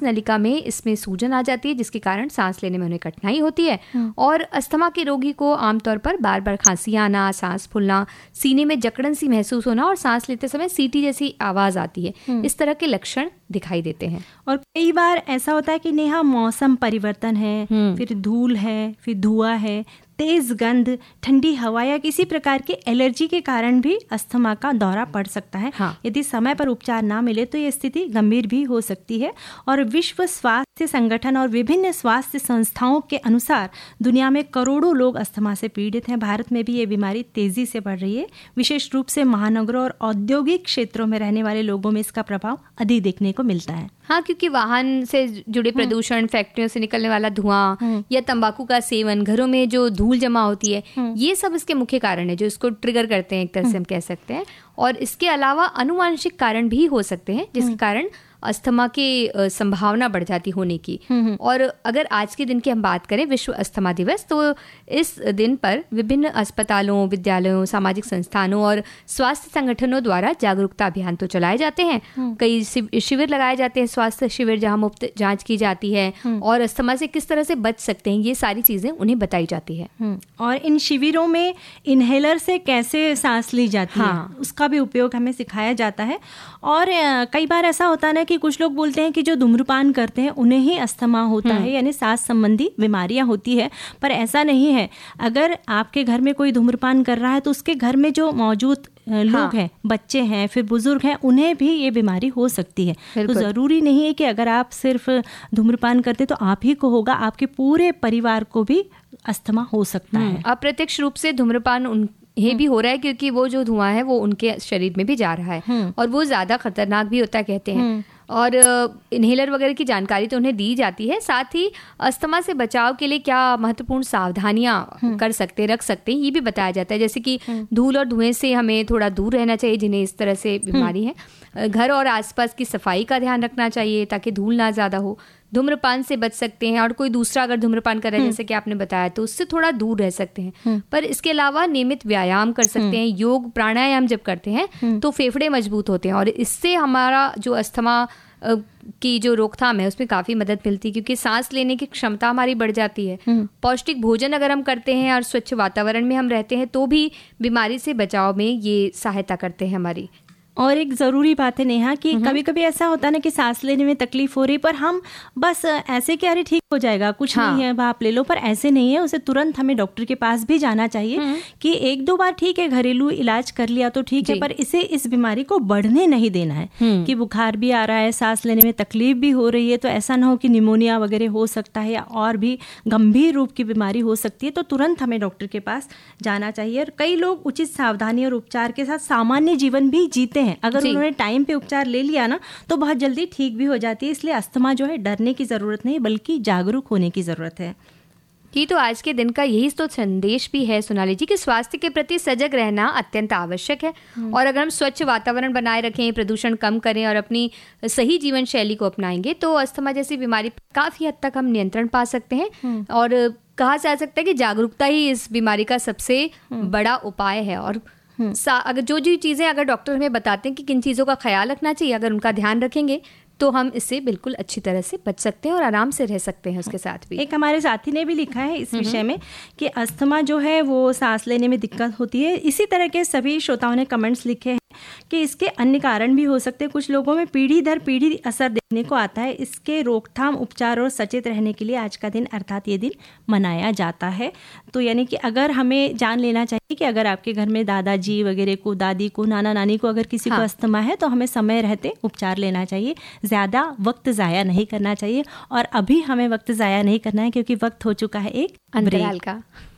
नलिका में इसमें सूजन आ जाती है, जिसके कारण सांस लेने में उन्हें कठिनाई होती है। और अस्थमा के रोगी को आमतौर पर बार बार खांसी आना, सांस फूलना, सीने में जकड़न सी महसूस होना और सांस लेते समय सीटी जैसी आवाज आती है, इस तरह के लक्षण दिखाई देते हैं। और कई बार ऐसा होता है कि नेहा मौसम परिवर्तन है, फिर धूल है, फिर धुआं है, तेज गंध, ठंडी हवा या किसी प्रकार की एलर्जी के कारण भी अस्थमा का दौरा पड़ सकता है। यदि समय पर उपचार ना मिले तो ये स्थिति गंभीर भी हो सकती है। और विश्व स्वास्थ्य संगठन और विभिन्न स्वास्थ्य संस्थाओं के अनुसार दुनिया में करोड़ों लोग अस्थमा से पीड़ित हैं। भारत में भी ये बीमारी तेजी से बढ़ रही है। विशेष रूप से महानगरों और औद्योगिक क्षेत्रों में रहने वाले लोगों में इसका प्रभाव अधिक देखने को मिलता है। हाँ, क्योंकि वाहन से जुड़े प्रदूषण, फैक्ट्रियों से निकलने वाला धुआं या तंबाकू का सेवन, घरों में जो धूल जमा होती है, ये सब इसके मुख्य कारण है जो इसको ट्रिगर करते हैं, एक तरह से हम कह सकते हैं। और इसके अलावा अनुवांशिक कारण भी हो सकते हैं जिसके कारण अस्थमा की संभावना बढ़ जाती होने की। और अगर आज के दिन की हम बात करें, विश्व अस्थमा दिवस, तो इस दिन पर विभिन्न अस्पतालों, विद्यालयों, सामाजिक संस्थानों और स्वास्थ्य संगठनों द्वारा जागरूकता अभियान तो चलाए जाते हैं। कई शिविर लगाए जाते हैं, स्वास्थ्य शिविर जहां मुफ्त जांच की जाती है और अस्थमा से किस तरह से बच सकते हैं, ये सारी चीजें उन्हें बताई जाती है। और इन शिविरों में इनहेलर से कैसे सांस ली जाती है, उसका भी उपयोग हमें सिखाया जाता है। और कई बार ऐसा होता है ना कि कुछ लोग बोलते हैं कि जो धूम्रपान करते हैं उन्हें ही अस्थमा होता है, यानी सांस संबंधी बीमारियां होती है, पर ऐसा नहीं है। अगर आपके घर में कोई धूम्रपान कर रहा है तो उसके घर में जो मौजूद लोग हैं, बच्चे हैं, फिर बुजुर्ग हैं, उन्हें भी ये बीमारी हो सकती है। तो जरूरी नहीं है कि अगर आप सिर्फ धूम्रपान करते तो आप ही को होगा, आपके पूरे परिवार को भी अस्थमा हो सकता है। अप्रत्यक्ष रूप से धूम्रपान ये भी हो रहा है क्योंकि वो जो धुआं है वो उनके शरीर में भी जा रहा है और वो ज्यादा खतरनाक भी होता है कहते हैं। और इनहेलर वगैरह की जानकारी तो उन्हें दी जाती है। साथ ही अस्थमा से बचाव के लिए क्या महत्वपूर्ण सावधानियां कर सकते, रख सकते हैं, ये भी बताया जाता है। जैसे कि धूल और धुएं से हमें थोड़ा दूर रहना चाहिए जिन्हें इस तरह से बीमारी है। घर और आसपास की सफाई का ध्यान रखना चाहिए ताकि धूल ना ज्यादा हो। धूम्रपान से बच सकते हैं और कोई दूसरा अगर धूम्रपान कर रहा है जैसे कि आपने बताया तो उससे थोड़ा दूर रह सकते हैं। पर इसके अलावा नियमित व्यायाम कर सकते हैं। योग प्राणायाम जब करते हैं तो फेफड़े मजबूत होते हैं और इससे हमारा जो अस्थमा की जो रोकथाम है उसमें काफी मदद मिलती है क्योंकि सांस लेने की क्षमता हमारी बढ़ जाती है। पौष्टिक भोजन अगर हम करते हैं और स्वच्छ वातावरण में हम रहते हैं तो भी बीमारी से बचाव में ये सहायता करते हैं हमारी। और एक ज़रूरी बात है नेहा कि कभी कभी ऐसा होता है ना कि सांस लेने में तकलीफ हो रही, पर हम बस ऐसे कि अरे ठीक हो जाएगा, कुछ नहीं है, आप ले लो, पर ऐसे नहीं है। उसे तुरंत हमें डॉक्टर के पास भी जाना चाहिए कि एक दो बार ठीक है घरेलू इलाज कर लिया तो ठीक है, पर इसे इस बीमारी को बढ़ने नहीं देना है। कि बुखार भी आ रहा है, सांस लेने में तकलीफ भी हो रही है, तो ऐसा ना हो कि निमोनिया वगैरह हो सकता है या और भी गंभीर रूप की बीमारी हो सकती है, तो तुरंत हमें डॉक्टर के पास जाना चाहिए। और कई लोग उचित सावधानी और उपचार के साथ सामान्य जीवन भी जीते हैं। अगर उन्होंने टाइम पे उपचार ले लिया ना तो बहुत जल्दी ठीक भी हो जाती है। इसलिए अस्थमा जो है डरने की जरूरत नहीं बल्कि जागरूक होने की जरूरत है। कि तो आज के दिन का यही तो संदेश भी है सोनाली जी कि स्वास्थ्य के प्रति सजग रहना अत्यंत आवश्यक है। और अगर हम स्वच्छ वातावरण बनाए रखें, प्रदूषण कम करें और अपनी सही जीवन शैली को अपनाएंगे तो अस्थमा जैसी बीमारी काफी हद तक हम नियंत्रण पा सकते हैं। और कहा जा सकता है कि जागरूकता ही इस बीमारी का सबसे बड़ा उपाय है। और अगर जो चीजें अगर डॉक्टर हमें बताते हैं कि किन चीजों का ख्याल रखना चाहिए, अगर उनका ध्यान रखेंगे तो हम इससे बिल्कुल अच्छी तरह से बच सकते हैं और आराम से रह सकते हैं उसके साथ भी। एक हमारे साथी ने भी लिखा है इस विषय में कि अस्थमा जो है वो सांस लेने में दिक्कत होती है। इसी तरह के सभी श्रोताओं ने कमेंट्स लिखे हैं कि इसके अन्य कारण भी हो सकते हैं। कुछ लोगों में पीढ़ी दर पीढ़ी असर देखने को आता है। इसके रोकथाम, उपचार और सचेत रहने के लिए आज का दिन अर्थात ये दिन मनाया जाता है। तो यानी कि अगर हमें जान लेना चाहिए कि अगर आपके घर में दादाजी वगैरह को, दादी को, नाना नानी को अगर किसी को अस्थमा है तो हमें समय रहते उपचार लेना चाहिए। ज़्यादा वक्त ज़ाया नहीं करना चाहिए और अभी हमें वक्त ज़ाया नहीं करना है क्योंकि वक्त हो चुका है एक अंतराल का।